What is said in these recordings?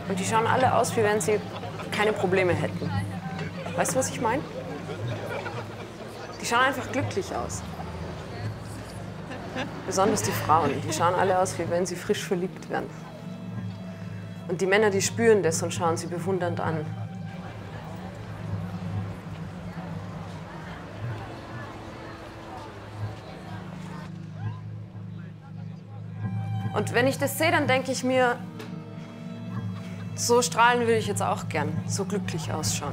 Und die schauen alle aus, wie wenn sie keine Probleme hätten. Weißt du, was ich meine? Die schauen einfach glücklich aus. Besonders die Frauen, die schauen alle aus, wie wenn sie frisch verliebt werden. Und die Männer, die spüren das und schauen sie bewundernd an. Und wenn ich das sehe, dann denke ich mir, so strahlen würde ich jetzt auch gern, so glücklich ausschauen.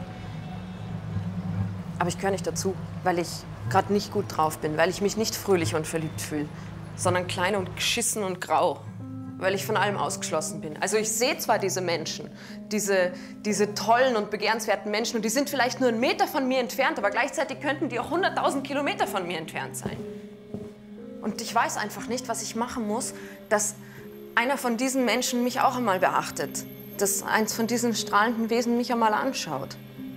Aber ich gehöre nicht dazu, weil ich gerade nicht gut drauf bin, weil ich mich nicht fröhlich und verliebt fühle, sondern klein und geschissen und grau, weil ich von allem ausgeschlossen bin. Also ich sehe zwar diese Menschen, diese tollen und begehrenswerten Menschen, und die sind vielleicht nur 1 Meter von mir entfernt, aber gleichzeitig könnten die auch 100.000 Kilometer von mir entfernt sein. Und ich weiß einfach nicht, was ich machen muss, dass einer von diesen Menschen mich auch einmal beachtet. Dass eins von diesen strahlenden Wesen mich einmal anschaut.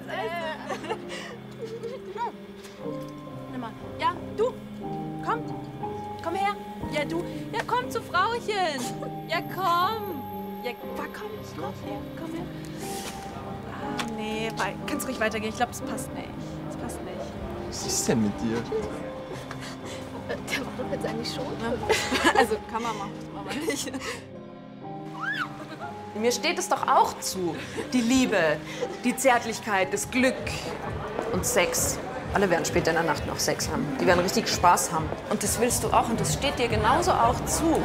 Ja, du, komm her. Ja, du, ja, komm zu Frauchen. Ja, komm. Ja, komm her. Ah, nee, kannst ruhig weitergehen. Ich glaube, das passt nicht. Das passt nicht. Was ist denn mit dir? Der macht doch jetzt eigentlich schon. Also, kann man machen, aber nicht. Mir steht es doch auch zu. Die Liebe, die Zärtlichkeit, das Glück und Sex. Alle werden später in der Nacht noch Sex haben. Die werden richtig Spaß haben. Und das willst du auch und das steht dir genauso auch zu.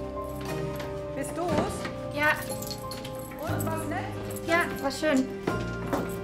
Bist du's? Ja. Und was nett? Ja, war schön.